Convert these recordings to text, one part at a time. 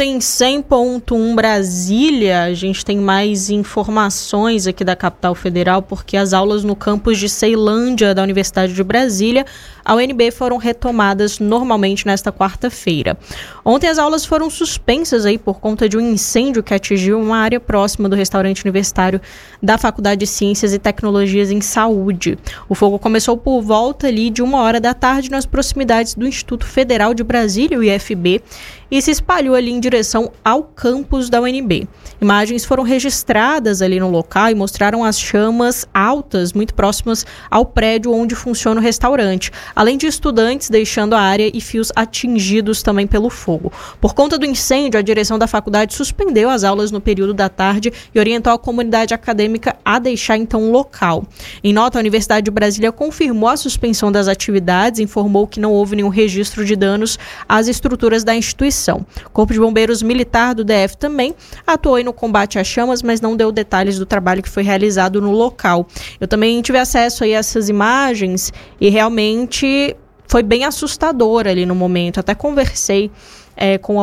Em 100.1 Brasília, a gente tem mais informações aqui da capital federal, porque as aulas no campus de Ceilândia da Universidade de Brasília, a UNB, foram retomadas normalmente nesta quarta-feira. Ontem as aulas foram suspensas aí por conta de um incêndio que atingiu uma área próxima do restaurante universitário da Faculdade de Ciências e Tecnologias em Saúde. O fogo começou por volta ali de 1h da tarde nas proximidades do Instituto Federal de Brasília, o IFB, e se espalhou ali em direção ao campus da UNB. Imagens foram registradas ali no local e mostraram as chamas altas, muito próximas ao prédio onde funciona o restaurante, além de estudantes deixando a área e fios atingidos também pelo fogo. Por conta do incêndio, a direção da faculdade suspendeu as aulas no período da tarde e orientou a comunidade acadêmica a deixar então o local. Em nota, a Universidade de Brasília confirmou a suspensão das atividades e informou que não houve nenhum registro de danos às estruturas da instituição. O Corpo de Bombeiros Militar do DF também atuou no combate às chamas, mas não deu detalhes do trabalho que foi realizado no local. Eu também tive acesso aí a essas imagens e realmente foi bem assustador ali no momento. Até conversei com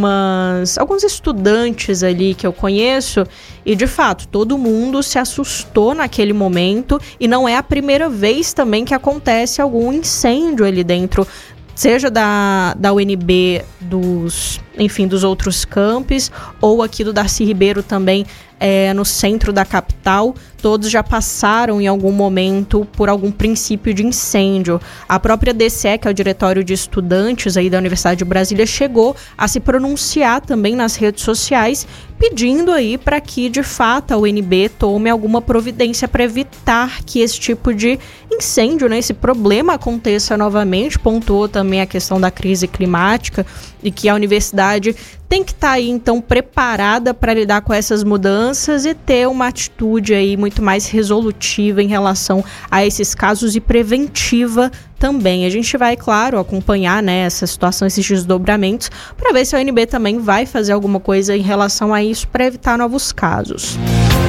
alguns estudantes ali que eu conheço e, de fato, todo mundo se assustou naquele momento e não é a primeira vez também que acontece algum incêndio ali dentro, seja da UNB, dos outros campos, ou aqui do Darcy Ribeiro também, no centro da capital. Todos já passaram em algum momento por algum princípio de incêndio. A própria DCE, que é o Diretório de Estudantes aí da Universidade de Brasília, chegou a se pronunciar também nas redes sociais, pedindo aí para que, de fato, a UNB tome alguma providência para evitar que esse tipo de incêndio, esse problema aconteça novamente. Pontuou também a questão da crise climática e que a universidade tem que estar aí, então, preparada para lidar com essas mudanças e ter uma atitude aí muito mais resolutiva em relação a esses casos e preventiva também. A gente vai, claro, acompanhar essa situação, esses desdobramentos, para ver se a UNB também vai fazer alguma coisa em relação a isso para evitar novos casos.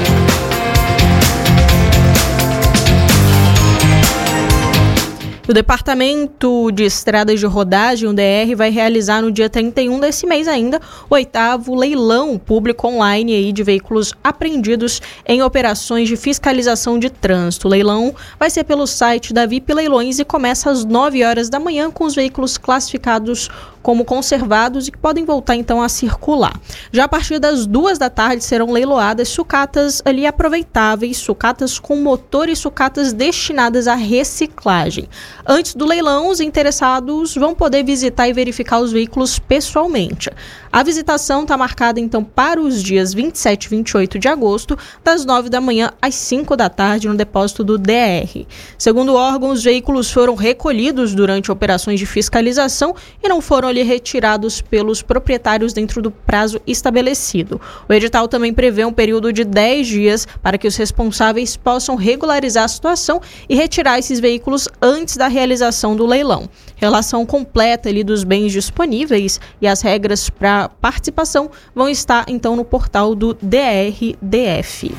O Departamento de Estradas de Rodagem, o DR, vai realizar no dia 31 desse mês ainda o 8º leilão público online aí de veículos apreendidos em operações de fiscalização de trânsito. O leilão vai ser pelo site da VIP Leilões e começa às 9h da manhã com os veículos classificados como conservados e que podem voltar então a circular. Já a partir das 2 da tarde serão leiloadas sucatas ali aproveitáveis, sucatas com motor e sucatas destinadas à reciclagem. Antes do leilão, os interessados vão poder visitar e verificar os veículos pessoalmente. A visitação está marcada então para os dias 27 e 28 de agosto, das 9 da manhã às 5 da tarde, no depósito do DR. Segundo o órgão, os veículos foram recolhidos durante operações de fiscalização e não foram ali retirados pelos proprietários dentro do prazo estabelecido. O edital também prevê um período de 10 dias para que os responsáveis possam regularizar a situação e retirar esses veículos antes da realização do leilão. Relação completa ali dos bens disponíveis e as regras para participação vão estar então no portal do DRDF.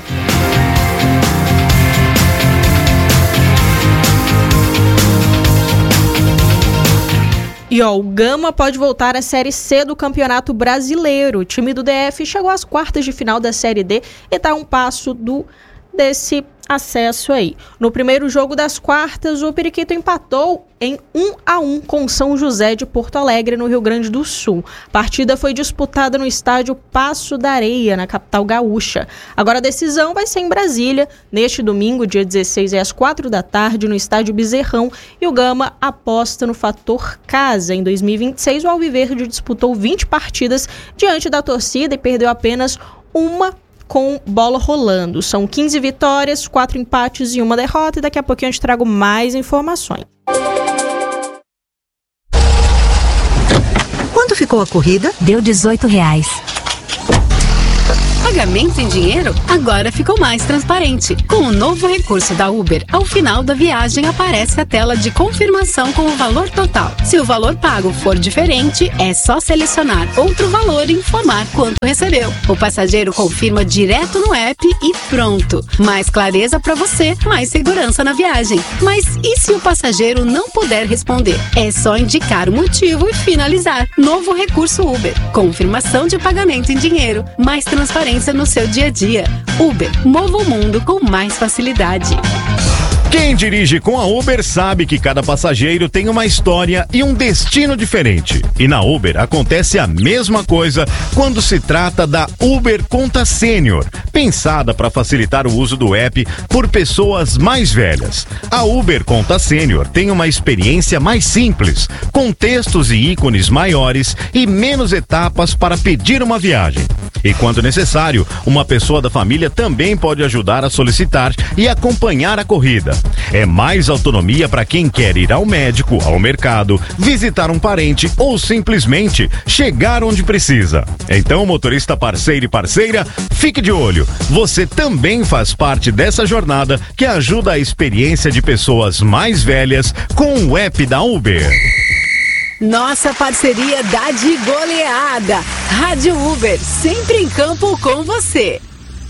E o Gama pode voltar à Série C do Campeonato Brasileiro. O time do DF chegou às quartas de final da Série D e está a um passo desse acesso aí. No primeiro jogo das quartas, o Periquito empatou em 1-1 com São José de Porto Alegre, no Rio Grande do Sul. A partida foi disputada no estádio Passo da Areia, na capital gaúcha. Agora a decisão vai ser em Brasília, neste domingo, dia 16, às 4 da tarde, no estádio Bezerrão, e o Gama aposta no fator casa. Em 2026, o Alviverde disputou 20 partidas diante da torcida e perdeu apenas uma com bola rolando. São 15 vitórias, 4 empates e 1 derrota, e daqui a pouquinho eu te trago mais informações. Quanto ficou a corrida? Deu R$18. A pagamento em dinheiro agora ficou mais transparente. Com o novo recurso da Uber, ao final da viagem aparece a tela de confirmação com o valor total. Se o valor pago for diferente, é só selecionar outro valor e informar quanto recebeu. O passageiro confirma direto no app e pronto. Mais clareza para você, mais segurança na viagem. Mas e se o passageiro não puder responder? É só indicar o motivo e finalizar. Novo recurso Uber. Confirmação de pagamento em dinheiro. Mais transparência no seu dia a dia. Uber, mova o mundo com mais facilidade. Quem dirige com a Uber sabe que cada passageiro tem uma história e um destino diferente. E na Uber acontece a mesma coisa quando se trata da Uber Conta Sênior, pensada para facilitar o uso do app por pessoas mais velhas. A Uber Conta Sênior tem uma experiência mais simples, com textos e ícones maiores e menos etapas para pedir uma viagem. E quando necessário, uma pessoa da família também pode ajudar a solicitar e acompanhar a corrida. É mais autonomia para quem quer ir ao médico, ao mercado, visitar um parente ou simplesmente chegar onde precisa. Então, motorista parceiro e parceira, fique de olho. Você também faz parte dessa jornada que ajuda a experiência de pessoas mais velhas com o app da Uber. Nossa parceria dá de goleada. Rádio Uber, sempre em campo com você.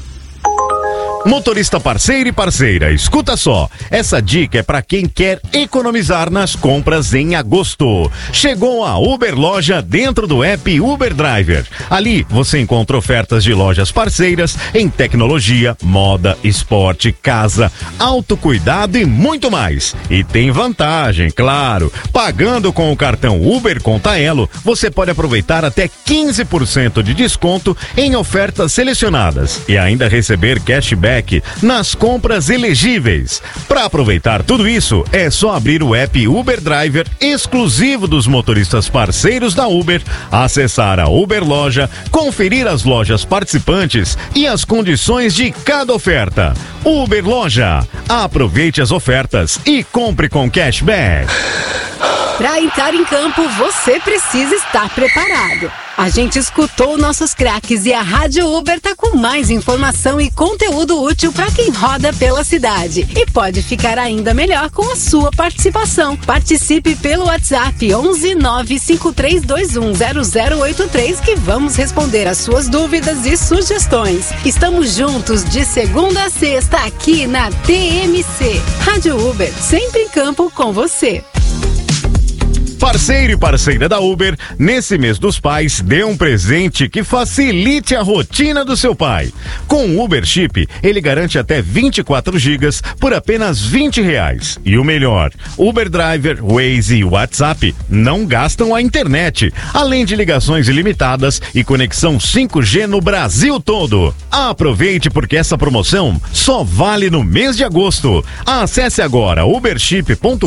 Motorista parceiro e parceira, escuta só, essa dica é para quem quer economizar nas compras em agosto. Chegou a Uber Loja dentro do app Uber Driver. Ali você encontra ofertas de lojas parceiras em tecnologia, moda, esporte, casa, autocuidado e muito mais. E tem vantagem, claro. Pagando com o cartão Uber Conta Elo, você pode aproveitar até 15% de desconto em ofertas selecionadas e ainda receber cashback nas compras elegíveis. Para aproveitar tudo isso, é só abrir o app Uber Driver, exclusivo dos motoristas parceiros da Uber, acessar a Uber Loja, conferir as lojas participantes e as condições de cada oferta. Uber Loja, aproveite as ofertas e compre com cashback. Para entrar em campo, você precisa estar preparado. A gente escutou nossos craques e a Rádio Uber tá com mais informação e conteúdo útil para quem roda pela cidade. E pode ficar ainda melhor com a sua participação. Participe pelo WhatsApp 11 95321 0083 que vamos responder as suas dúvidas e sugestões. Estamos juntos de segunda a sexta aqui na TMC. Rádio Uber, sempre em campo com você. Parceiro e parceira da Uber, nesse mês dos pais, dê um presente que facilite a rotina do seu pai. Com o Uber Chip, ele garante até 24 gigas por apenas R$20. E o melhor, Uber Driver, Waze e WhatsApp não gastam a internet, além de ligações ilimitadas e conexão 5G no Brasil todo. Aproveite porque essa promoção só vale no mês de agosto. Acesse agora uberchip.com.br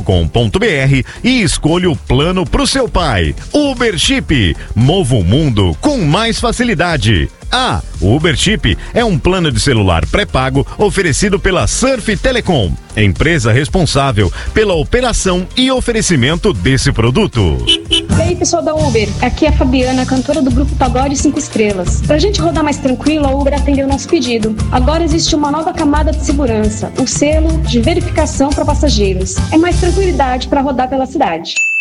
e escolha o plano pro seu pai. Uber Chip, mova o mundo com mais facilidade. O Uber Chip é um plano de celular pré-pago oferecido pela Surf Telecom, empresa responsável pela operação e oferecimento desse produto. E aí, pessoal da Uber, aqui é a Fabiana, cantora do grupo Pagode 5 Estrelas. Pra gente rodar mais tranquilo, a Uber atendeu nosso pedido. Agora existe uma nova camada de segurança, o selo de verificação para passageiros. É mais tranquilidade para rodar pela cidade.